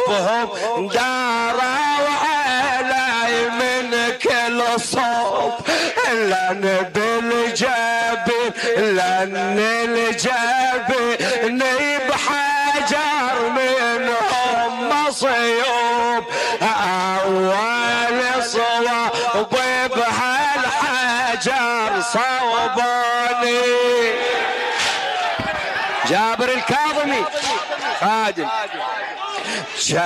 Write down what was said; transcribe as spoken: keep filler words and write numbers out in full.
بهم داروا علي من كل صوب، لن بالجبين لن الجبين بحجر منهم مصيوب، أول صواب بهالحجر صوباني. جابر الكاظمي خادم